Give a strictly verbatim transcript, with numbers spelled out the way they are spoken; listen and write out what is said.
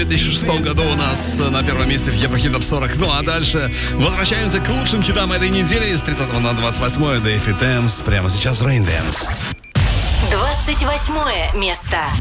В две тысячи шестом году у нас на первом месте в Еврохит Топ сорок. Ну а дальше возвращаемся к лучшим хитам этой недели. С тридцатого на двадцать восьмое Дэйв и Тэмс. Прямо сейчас Rain Dance. двадцать восьмое место.